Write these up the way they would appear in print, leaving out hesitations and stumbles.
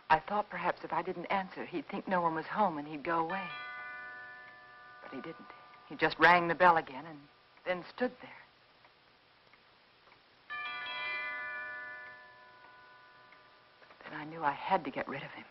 I thought perhaps if I didn't answer, he'd think no one was home and he'd go away. But he didn't. He just rang the bell again and then stood there. Then I knew I had to get rid of him.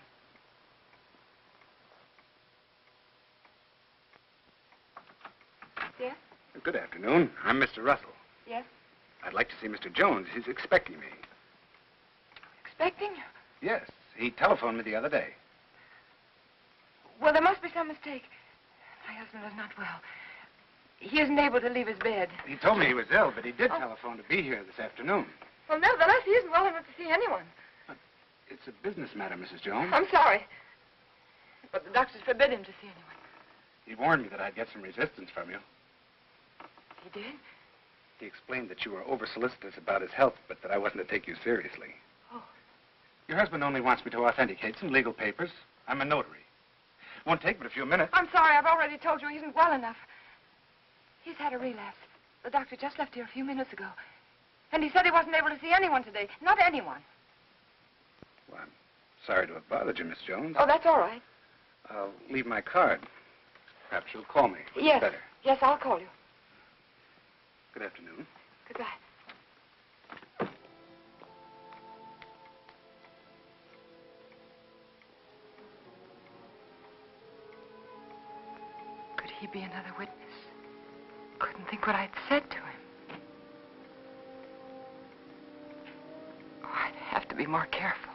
Yes? Good afternoon. I'm Mr. Russell. Yes? I'd like to see Mr. Jones. He's expecting me. Expecting? Yes. He telephoned me the other day. Well, there must be some mistake. My husband is not well. He isn't able to leave his bed. He told me he was ill, but he did telephone to be here this afternoon. Well, nevertheless, he isn't well enough to see anyone. But it's a business matter, Mrs. Jones. I'm sorry. But the doctors forbid him to see anyone. He warned me that I'd get some resistance from you. He did? He explained that you were over-solicitous about his health, but that I wasn't to take you seriously. Oh. Your husband only wants me to authenticate some legal papers. I'm a notary. Won't take but a few minutes. I'm sorry. I've already told you he isn't well enough. He's had a relapse. The doctor just left here a few minutes ago. And he said he wasn't able to see anyone today. Not anyone. Well, I'm sorry to have bothered you, Miss Jones. Oh, that's all right. I'll leave my card. Perhaps you'll call me. Yes. Better. Yes, I'll call you. Good afternoon. Goodbye. Could he be another witness? Couldn't think what I'd said to him. Oh, I'd have to be more careful.